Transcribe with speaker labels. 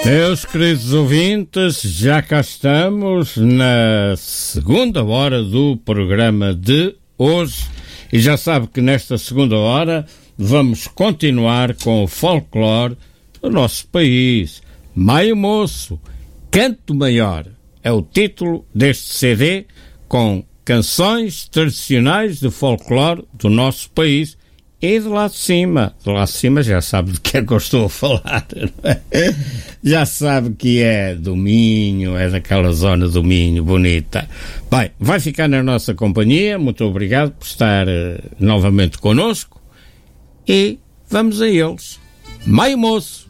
Speaker 1: Meus queridos ouvintes, já cá estamos na segunda hora do programa de hoje e já sabe que nesta segunda hora vamos continuar com o folclore do nosso país. Maio Moço, Canto Maior, é o título deste CD com canções tradicionais de folclore do nosso país. E de lá de cima já sabe de que é que eu estou a falar, não é? Já sabe que é do Minho, é daquela zona do Minho bonita. Bem, vai ficar na nossa companhia, muito obrigado por estar novamente connosco e vamos a eles. Maio Moço.